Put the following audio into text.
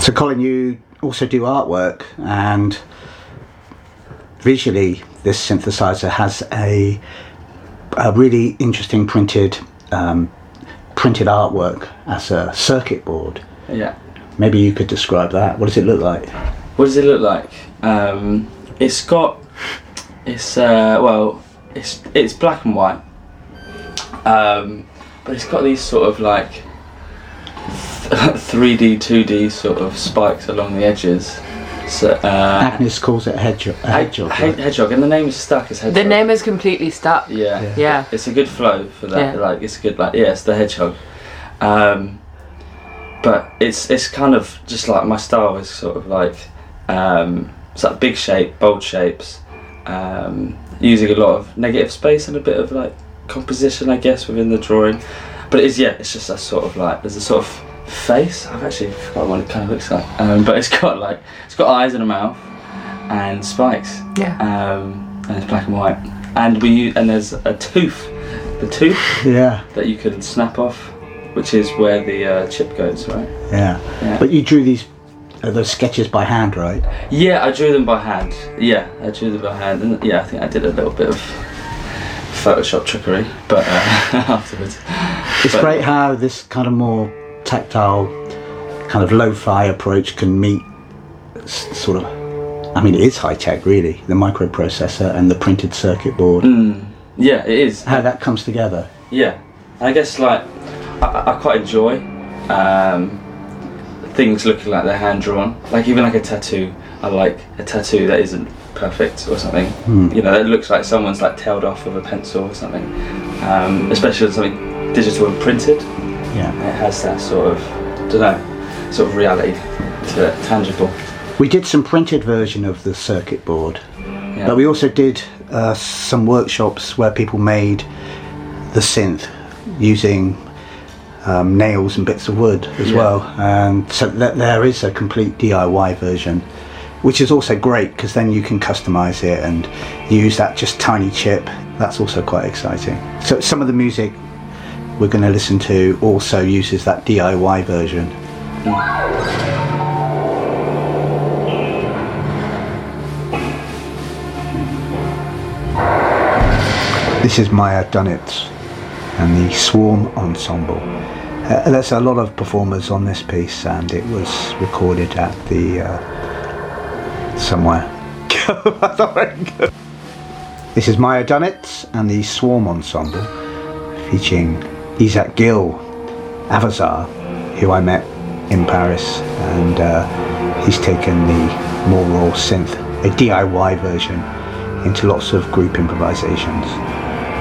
So Colin, you also do artwork, and visually this synthesizer has a really interesting printed artwork as a circuit board. Yeah. Maybe you could describe that. What does it look like? What does it look like? It's black and white, but it's got these sort of like 3D, 2D sort of spikes along the edges. So Agnes calls it hedgehog. Hedgehog, and the name is stuck as Hedgehog. The name is completely stuck. Yeah. It's a good flow for that. Yeah. Like it's good. Like it's the Hedgehog. But it's kind of just like my style is sort of like it's like big shape, bold shapes, using a lot of negative space and a bit of like composition, I guess, within the drawing. But it's just a sort of like there's a sort of face. I've actually forgotten what it kind of looks like. But it's got eyes and a mouth and spikes. Yeah. And it's black and white. And there's a tooth. The tooth. Yeah. That you can snap off, which is where the chip goes, right? Yeah. But you drew those sketches by hand, right? Yeah, I drew them by hand. Yeah, I drew them by hand, and I think I did a little bit of Photoshop trickery, but afterwards. It's great how this kind of more tactile, kind of lo-fi approach can meet sort of, I mean, it is high-tech really, the microprocessor and the printed circuit board. Yeah, it is. How that comes together. Yeah, I guess like I quite enjoy things looking like they're hand-drawn, like even like a tattoo. I like a tattoo that isn't perfect or something. You know, that looks like someone's like tailed off with a pencil or something, especially with something digital and printed. Yeah, it has that sort of, sort of reality to it, tangible. We did some printed version of the circuit board, but we also did some workshops where people made the synth using nails and bits of wood as well, and so there is a complete DIY version, which is also great because then you can customize it and use that just tiny chip. That's also quite exciting. So some of the music we're going to listen to also uses that DIY version. This is Maya Dunnett and the Swarm Ensemble. There's a lot of performers on this piece, and it was recorded at the somewhere. This is Maya Dunnett and the Swarm Ensemble, featuring Isaac Gill, Avazar, who I met in Paris, and he's taken the more raw synth, a DIY version, into lots of group improvisations.